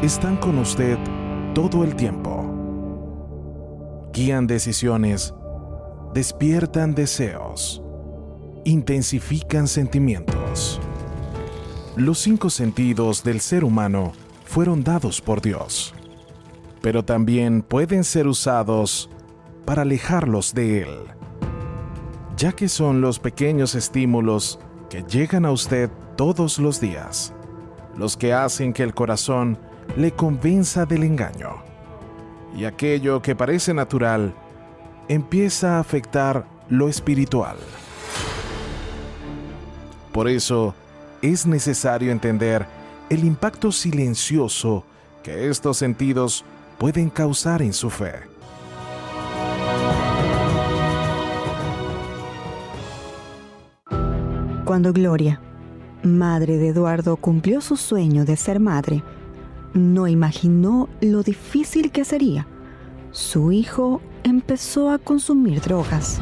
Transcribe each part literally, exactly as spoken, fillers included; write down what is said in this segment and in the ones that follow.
están con usted todo el tiempo. Guían decisiones, despiertan deseos, intensifican sentimientos. Los cinco sentidos del ser humano fueron dados por Dios, pero también pueden ser usados para alejarlos de Él, ya que son los pequeños estímulos que llegan a usted todos los días, los que hacen que el corazón le convenza del engaño, y aquello que parece natural empieza a afectar lo espiritual. Por eso, es necesario entender el impacto silencioso que estos sentidos pueden causar en su fe. Cuando Gloria, madre de Eduardo, cumplió su sueño de ser madre, no imaginó lo difícil que sería. Su hijo empezó a consumir drogas.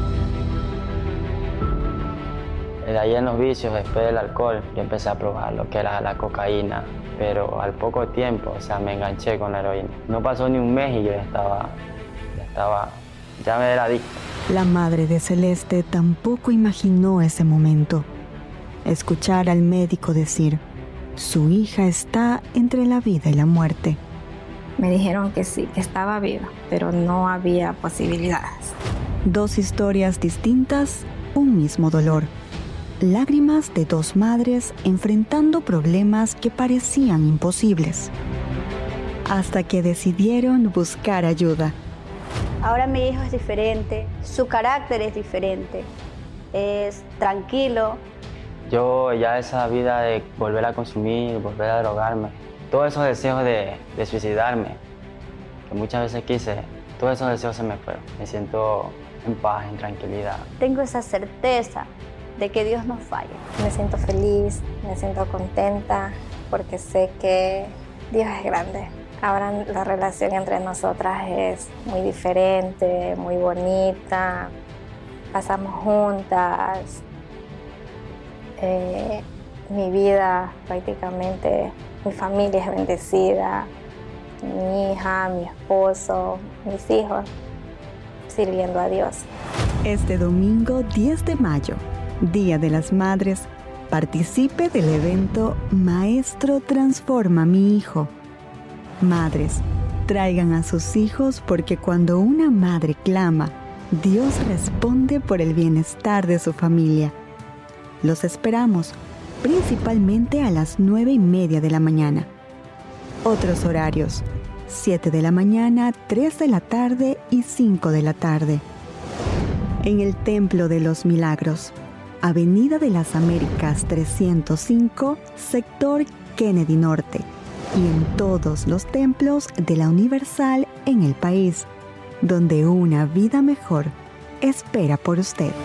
De ahí en los vicios, después del alcohol, yo empecé a probar lo que era la cocaína, pero al poco tiempo, o sea, me enganché con la heroína. No pasó ni un mes y yo ya estaba, ya estaba, ya me era adicto. La madre de Celeste tampoco imaginó ese momento. Escuchar al médico decir, su hija está entre la vida y la muerte. Me dijeron que sí, que estaba viva, pero no había posibilidades. Dos historias distintas, un mismo dolor. Lágrimas de dos madres enfrentando problemas que parecían imposibles, hasta que decidieron buscar ayuda. Ahora mi hijo es diferente, su carácter es diferente, es tranquilo. Yo ya esa vida de volver a consumir, volver a drogarme, todos esos deseos de, de suicidarme, que muchas veces quise, todos esos deseos se me fueron. Me siento en paz, en tranquilidad. Tengo esa certeza de que Dios no falla. Me siento feliz, me siento contenta, porque sé que Dios es grande. Ahora la relación entre nosotras es muy diferente, muy bonita, pasamos juntas. Eh, mi vida prácticamente, mi familia es bendecida, mi hija, mi esposo, mis hijos, sirviendo a Dios. Este domingo diez de mayo, Día de las Madres, participe del evento Maestro Transforma a mi hijo. Madres, traigan a sus hijos porque cuando una madre clama, Dios responde por el bienestar de su familia. Los esperamos, principalmente a las nueve y media de la mañana. Otros horarios, siete de la mañana, tres de la tarde y cinco de la tarde. En el Templo de los Milagros, Avenida de las Américas trescientos cinco, sector Kennedy Norte, y en todos los templos de la Universal en el país, donde una vida mejor espera por usted.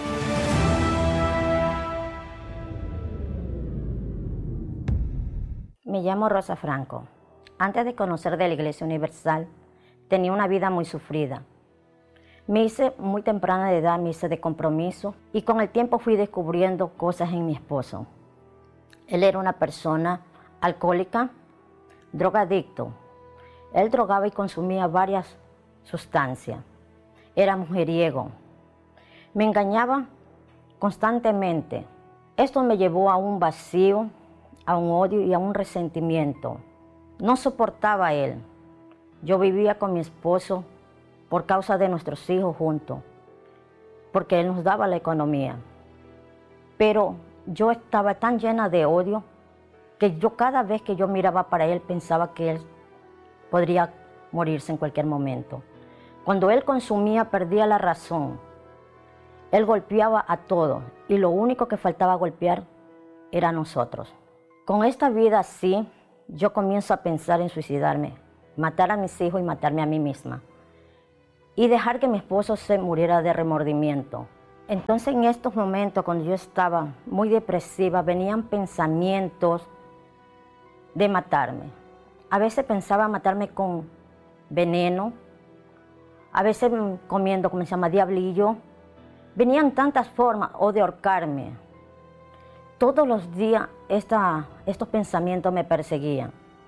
Me llamo Rosa Franco. Antes de conocer de la Iglesia Universal, tenía una vida muy sufrida. Me hice muy temprana de edad, me hice de compromiso y con el tiempo fui descubriendo cosas en mi esposo. Él era una persona alcohólica, drogadicto. Él drogaba y consumía varias sustancias. Era mujeriego. Me engañaba constantemente. Esto me llevó a un vacío, a un odio y a un resentimiento. No soportaba a él. Yo vivía con mi esposo por causa de nuestros hijos juntos, porque él nos daba la economía. Pero yo estaba tan llena de odio que yo cada vez que yo miraba para él pensaba que él podría morirse en cualquier momento. Cuando él consumía perdía la razón. Él golpeaba a todos y lo único que faltaba golpear era a nosotros. Con esta vida así, yo comienzo a pensar en suicidarme, matar a mis hijos y matarme a mí misma. Y dejar que mi esposo se muriera de remordimiento. Entonces en estos momentos, cuando yo estaba muy depresiva, venían pensamientos de matarme. A veces pensaba matarme con veneno, a veces comiendo, como se llama, diablillo. Venían tantas formas, o de ahorcarme. Todos los días esta, estos pensamientos me perseguían.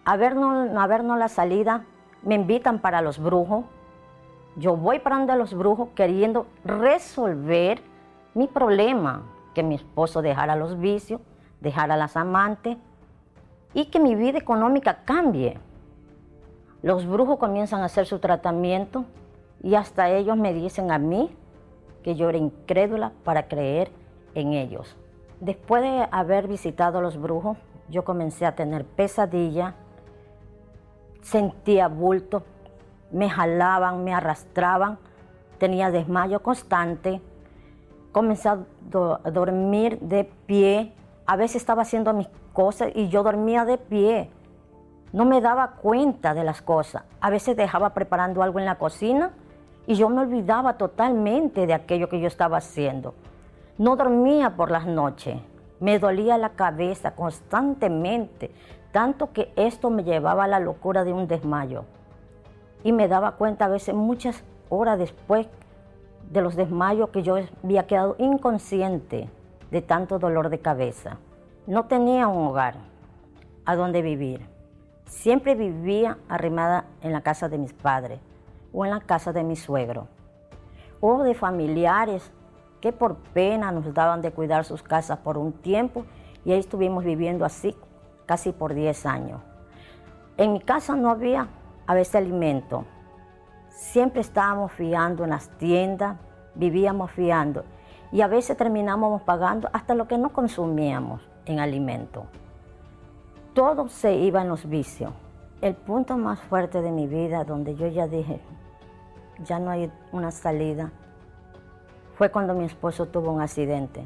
A vernos, a vernos la salida, me invitan para los brujos. Yo voy para donde los brujos queriendo resolver mi problema, que mi esposo dejara los vicios, dejara las amantes y que mi vida económica cambie. Los brujos comienzan a hacer su tratamiento y hasta ellos me dicen a mí que yo era incrédula para creer en ellos. Después de haber visitado a los brujos, yo comencé a tener pesadillas, sentía bultos, me jalaban, me arrastraban, tenía desmayo constante, comencé a, do- a dormir de pie, a veces estaba haciendo mis cosas y yo dormía de pie, no me daba cuenta de las cosas, a veces dejaba preparando algo en la cocina y yo me olvidaba totalmente de aquello que yo estaba haciendo. No dormía por las noches, me dolía la cabeza constantemente, tanto que esto me llevaba a la locura de un desmayo. Y me daba cuenta a veces muchas horas después de los desmayos que yo había quedado inconsciente de tanto dolor de cabeza. No tenía un hogar a donde vivir. Siempre vivía arrimada en la casa de mis padres o en la casa de mi suegro o de familiares que por pena nos daban de cuidar sus casas por un tiempo y ahí estuvimos viviendo así casi por diez años. En mi casa no había a veces alimento. Siempre estábamos fiando en las tiendas, vivíamos fiando y a veces terminábamos pagando hasta lo que no consumíamos en alimento. Todo se iba en los vicios. El punto más fuerte de mi vida, donde yo ya dije, ya no hay una salida, fue cuando mi esposo tuvo un accidente.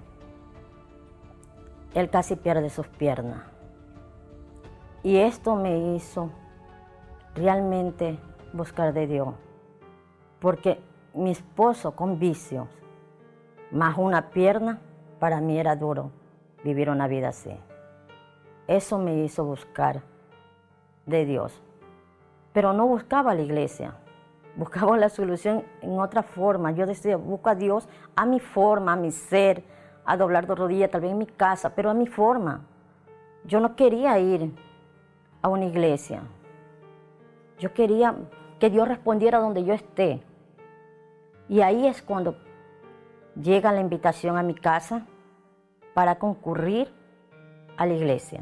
Él casi pierde sus piernas. Y esto me hizo realmente buscar de Dios. Porque mi esposo con vicios, más una pierna, para mí era duro vivir una vida así. Eso me hizo buscar de Dios. Pero no buscaba la iglesia, buscaba la solución en otra forma. Yo decía, busco a Dios a mi forma, a mi ser, a doblar de rodillas, tal vez en mi casa, pero a mi forma. Yo no quería ir a una iglesia. Yo quería que Dios respondiera donde yo esté. Y ahí es cuando llega la invitación a mi casa para concurrir a la iglesia.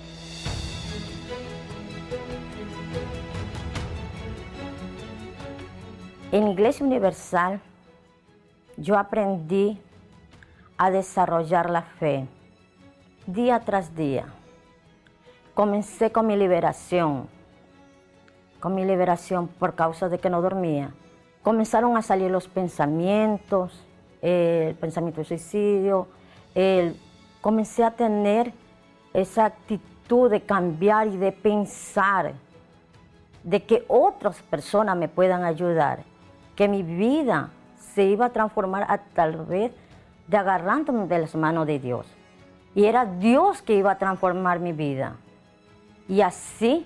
En Iglesia Universal yo aprendí a desarrollar la fe día tras día. Comencé con mi liberación, con mi liberación por causa de que no dormía. Comenzaron a salir los pensamientos, el pensamiento de suicidio, el, comencé a tener esa actitud de cambiar y de pensar, de que otras personas me puedan ayudar, que mi vida se iba a transformar a tal vez de agarrándome de las manos de Dios. Y era Dios que iba a transformar mi vida. Y así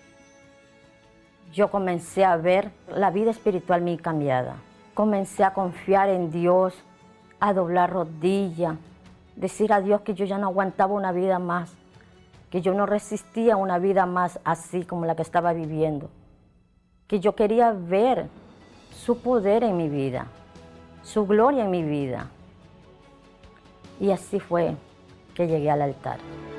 yo comencé a ver la vida espiritual mía cambiada. Comencé a confiar en Dios, a doblar rodillas, decir a Dios que yo ya no aguantaba una vida más, que yo no resistía una vida más así como la que estaba viviendo, que yo quería ver su poder en mi vida, su gloria en mi vida. Y así fue que llegué al altar.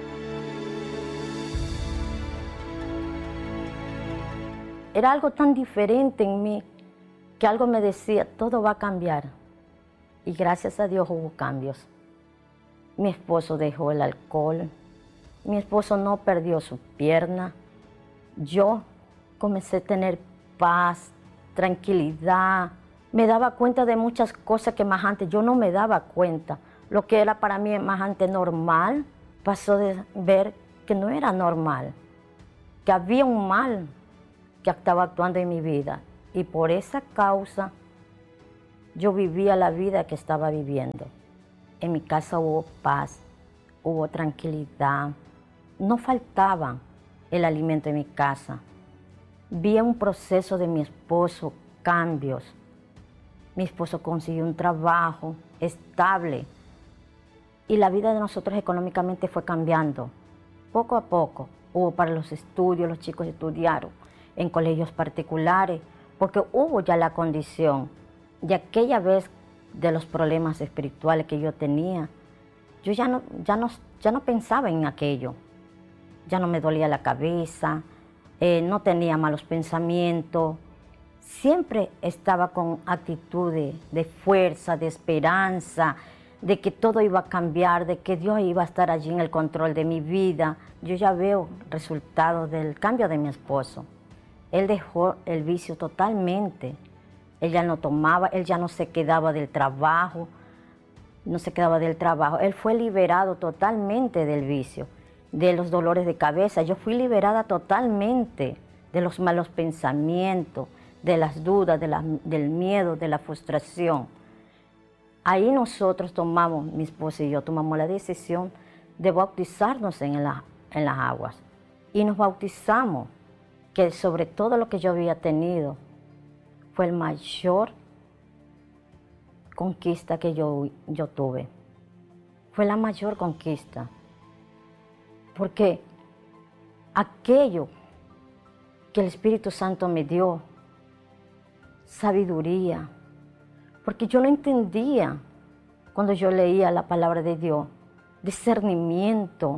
Era algo tan diferente en mí que algo me decía, todo va a cambiar. Y gracias a Dios hubo cambios. Mi esposo dejó el alcohol, mi esposo no perdió su pierna. Yo comencé a tener paz, tranquilidad. Me daba cuenta de muchas cosas que más antes yo no me daba cuenta. Lo que era para mí más antes normal, pasó de ver que no era normal, que había un mal que estaba actuando en mi vida. Y por esa causa yo vivía la vida que estaba viviendo. En mi casa hubo paz, hubo tranquilidad, no faltaba el alimento en mi casa. Vi un proceso de mi esposo, cambios. Mi esposo consiguió un trabajo estable y la vida de nosotros económicamente fue cambiando, poco a poco. hubo para los estudios, los chicos estudiaron en colegios particulares, porque hubo ya la condición. De aquella vez de los problemas espirituales que yo tenía, yo ya no, ya no, ya no pensaba en aquello. Ya no me dolía la cabeza, eh, no tenía malos pensamientos. Siempre estaba con actitud de, de fuerza, de esperanza, de que todo iba a cambiar, de que Dios iba a estar allí en el control de mi vida. Yo ya veo resultados del cambio de mi esposo. Él dejó el vicio totalmente. Él ya no tomaba, él ya no se quedaba del trabajo, no se quedaba del trabajo. Él fue liberado totalmente del vicio, de los dolores de cabeza. Yo fui liberada totalmente de los malos pensamientos, de las dudas, de la, del miedo, de la frustración. Ahí nosotros tomamos, mi esposa y yo, tomamos la decisión de bautizarnos en, la, en las aguas. Y nos bautizamos, que sobre todo lo que yo había tenido, fue el mayor conquista que yo, yo tuve. Fue la mayor conquista. Porque aquello que el Espíritu Santo me dio, sabiduría, porque yo no entendía cuando yo leía la palabra de Dios, discernimiento,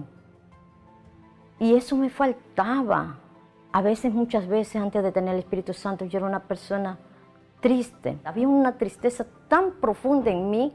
y eso me faltaba. A veces, muchas veces, antes de tener el Espíritu Santo, yo era una persona triste. Había una tristeza tan profunda en mí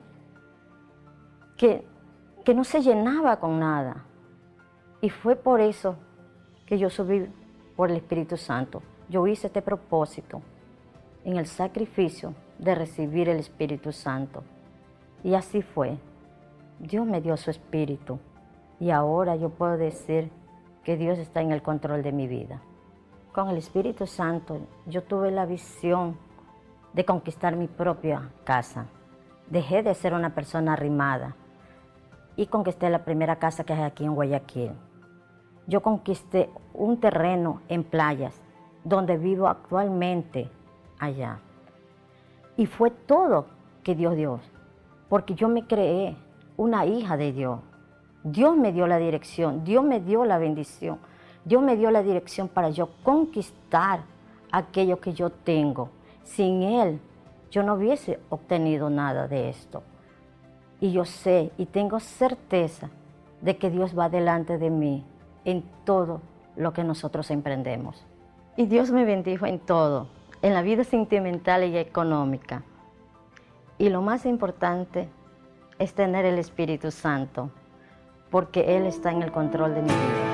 que, que no se llenaba con nada. Y fue por eso que yo subí por el Espíritu Santo. Yo hice este propósito en el sacrificio de recibir el Espíritu Santo. Y así fue. Dios me dio su Espíritu. Y ahora yo puedo decir que Dios está en el control de mi vida. Con el Espíritu Santo yo tuve la visión de conquistar mi propia casa. Dejé de ser una persona arrimada y conquisté la primera casa que hay aquí en Guayaquil. Yo conquisté un terreno en Playas, donde vivo actualmente allá. Y fue todo que Dios dio, porque yo me creé una hija de Dios. Dios me dio la dirección, Dios me dio la bendición, Dios me dio la dirección para yo conquistar aquello que yo tengo. Sin Él, yo no hubiese obtenido nada de esto. Y yo sé y tengo certeza de que Dios va delante de mí en todo lo que nosotros emprendemos. Y Dios me bendijo en todo, en la vida sentimental y económica. Y lo más importante es tener el Espíritu Santo, porque Él está en el control de mi vida.